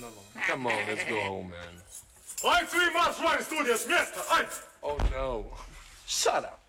Come on, let's go home, man. Ajde svi marš van iz studija s mjesta, ajde! Oh no. Shut up.